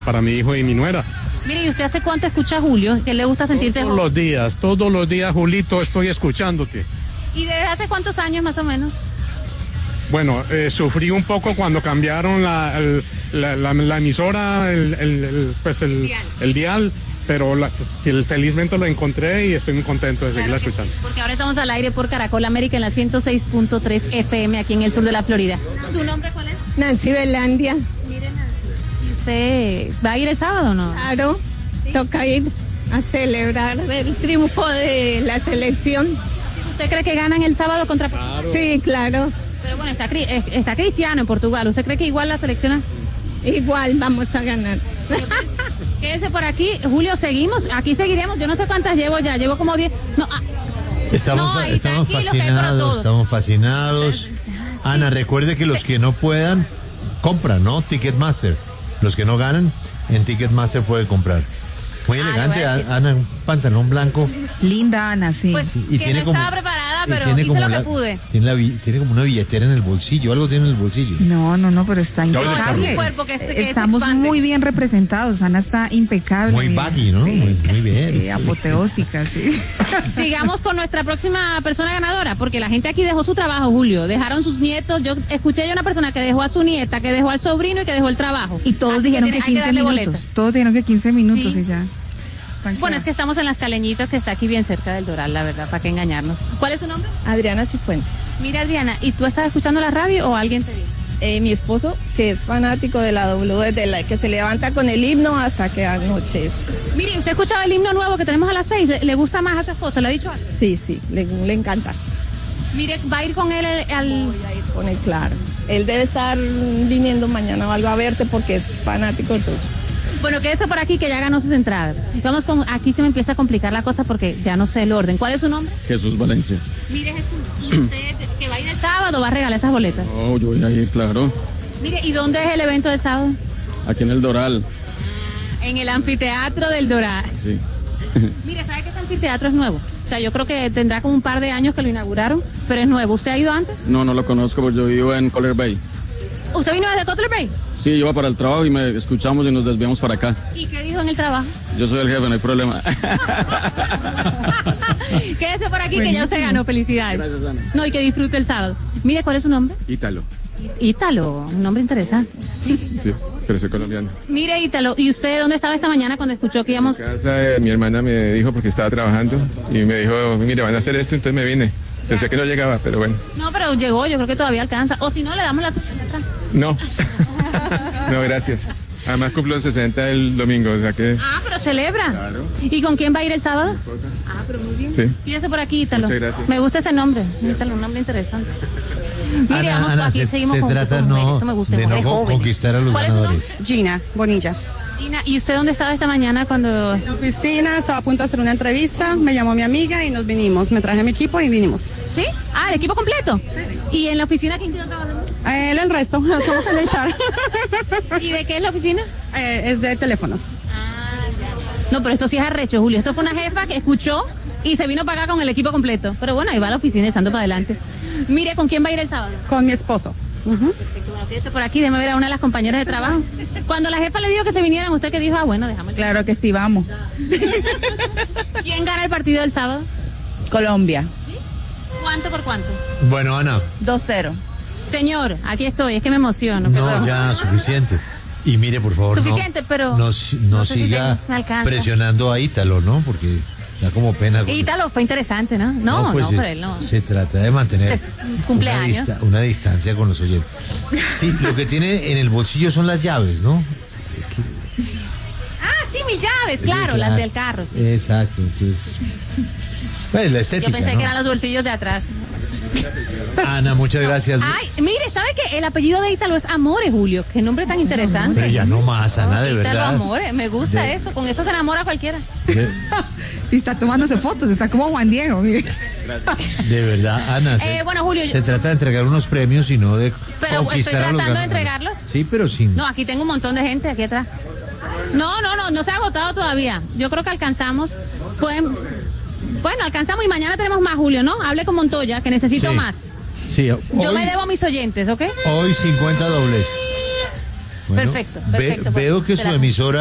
para mi hijo y mi nuera. Mire, ¿y usted hace cuánto escucha a Julio? ¿Que le gusta sentirse Todos los días, Julito, estoy escuchándote. ¿Y desde hace cuántos años más o menos? Bueno, sufrí un poco cuando cambiaron la emisora, el dial, pero felizmente lo encontré y estoy muy contento de seguirla escuchando. Sí, porque ahora estamos al aire por Caracol América en la 106.3 FM aquí en el sur de la Florida. ¿Su nombre cuál es? Nancy Belandia. Mire, Nancy, ¿y usted va a ir el sábado o no? Claro, sí. Toca ir a celebrar el triunfo de la selección. ¿Usted cree que ganan el sábado contra Portugal? Claro. Sí, claro. Pero bueno, está Cristiano en Portugal. ¿Usted cree que igual la selección? Igual vamos a ganar. Quédese por aquí, Julio, seguimos. Aquí seguiremos. Yo no sé cuántas llevo ya. Llevo como 10. No, Estamos fascinados. Sí. Ana, recuerde que los que no puedan, compran, ¿no? Ticketmaster. Los que no ganan, en Ticketmaster pueden comprar. Muy elegante, Ana, un pantalón blanco. Linda, Ana, sí. Pues y que tiene no como, estaba preparada, pero tiene hice como lo que pude. Tiene como una billetera en el bolsillo, algo tiene en el bolsillo. No, pero está Ya impecable. Es un cuerpo que Estamos expande. muy bien representados, Ana está impecable. Muy mira. baggy, ¿no? Sí. Muy bien. Sí, apoteósica, sí. Sigamos con nuestra próxima persona ganadora, porque la gente aquí dejó su trabajo, Julio. Dejaron sus nietos. Yo escuché a una persona que dejó a su nieta, que dejó al sobrino y que dejó el trabajo. Y todos Así dijeron que que hay 15 darle minutos. boleta. Todos dijeron que 15 minutos Sí. y ya. Tranquila. Bueno, es que estamos en Las Caleñitas, que está aquí bien cerca del Doral, la verdad, para qué engañarnos. ¿Cuál es su nombre? Adriana Cifuentes. Mira, Adriana, ¿y tú estás escuchando la radio o alguien te dijo? Mi esposo, que es fanático de la W, desde la que se levanta con el himno hasta que anochece. Mire, ¿usted escuchaba el himno nuevo que tenemos a las 6? ¿Le gusta más a su esposa? ¿Le ha dicho algo? Sí, le encanta. Mire, ¿va a ir con él al...? Voy a ir con él, claro. Él debe estar viniendo mañana o algo a verte porque es fanático de todo. Bueno, quédese por aquí que ya ganó sus entradas. Vamos con... Aquí se me empieza a complicar la cosa porque ya no sé el orden. ¿Cuál es su nombre? Jesús Valencia. Mire, Jesús, ¿y usted que va a ir el sábado va a regalar esas boletas? Oh, yo voy a ir, claro. Mire, ¿y dónde es el evento del sábado? Aquí en el Doral. En el anfiteatro del Doral. Sí. Mire, ¿sabe que ese anfiteatro es nuevo? O sea, yo creo que tendrá como un par de años que lo inauguraron, pero es nuevo. ¿Usted ha ido antes? No lo conozco porque yo vivo en Color Bay. ¿Usted vino desde Cutler Bay? Sí, iba para el trabajo y me escuchamos y nos desviamos para acá. ¿Y qué dijo en el trabajo? Yo soy el jefe, no hay problema. Quédese por aquí que ya se ganó. Felicidades. Gracias, Ana. No, y que disfrute el sábado. Mire, ¿cuál es su nombre? Ítalo. Ítalo, un nombre interesante. Sí, pero soy colombiano. Mire, Ítalo, ¿y usted dónde estaba esta mañana cuando escuchó que íbamos? En casa, mi hermana me dijo porque estaba trabajando y me dijo, mire, van a hacer esto, entonces me vine. Pensé que no llegaba, pero bueno. No, pero llegó, yo creo que todavía alcanza. O si no, le damos la suya de atrás. No. No, gracias. Además cumplo 60 el domingo, o sea que... Ah, pero celebra. Claro. ¿Y con quién va a ir el sábado? Ah, pero muy bien. Sí. Fíjese por aquí, Ítalo. Muchas gracias. Me gusta ese nombre. Ítalo, un nombre interesante. Mire, vamos, Ana, aquí seguimos se con trata mujeres. no Esto me gusta, de mujeres no jóvenes. conquistar a los ¿Cuál es su ganadores. nombre? Gina Bonilla. Gina, ¿y usted dónde estaba esta mañana cuando...? En la oficina, estaba a punto de hacer una entrevista, me llamó mi amiga y nos vinimos. Me traje mi equipo y vinimos. ¿Sí? Ah, ¿el equipo completo? Sí. ¿Y en la oficina quién quedó trabajando? El resto, somos el HR. ¿Y de qué es la oficina? Es de teléfonos. Ah, ya. No, pero esto sí es arrecho, Julio. Esto fue una jefa que escuchó y se vino para acá con el equipo completo. Pero bueno, ahí va a la oficina echando para adelante. Mire, ¿con quién va a ir el sábado? Con mi esposo. Perfecto, bueno, quédese por aquí, déjame ver a una de las compañeras de trabajo. Cuando la jefa le dijo que se vinieran, ¿usted qué dijo? Ah, bueno, déjame. Claro que sí, vamos. ¿Quién gana el partido del sábado? Colombia, ¿Cuánto por cuánto? Bueno, Ana, 2-0. Señor, aquí estoy, es que me emociono. no, perdón. ya, suficiente. Y mire, por favor, Suficiente, pero no no sé si siga me alcanza. presionando a Ítalo, ¿no? Porque da como pena. Ítalo fue interesante, ¿no? No, pues por él no. se trata de mantener Cumpleaños. una distancia con los oyentes. Sí, lo que tiene en el bolsillo son las llaves, ¿no? Es que... Ah, sí, mis llaves, claro, Sí, las del carro. Sí. Exacto, entonces... Pues la estética, Yo pensé ¿no? que eran los bolsillos de atrás. Ana, muchas gracias. Ay, mire, ¿sabe que el apellido de Ítalo es Amore, Julio? Qué nombre tan interesante. Pero ya no más, Ana, de Ítalo verdad. Amore, me gusta eso. Con eso se enamora cualquiera. Y está tomándose fotos, está como Juan Diego. Mire. De verdad, Ana. Bueno, Julio, se trata de entregar unos premios y no de pero estoy conquistar a los tratando de ganadores. entregarlos. Sí, pero sin... No, aquí tengo un montón de gente aquí atrás. No se ha agotado todavía. Yo creo que alcanzamos. Bueno, alcanzamos y mañana tenemos más, Julio, ¿no? Hable con Montoya, que necesito Sí. más. Sí, Yo me debo a mis oyentes, ¿ok? Hoy 50 dobles. Perfecto, perfecto. Veo que su emisora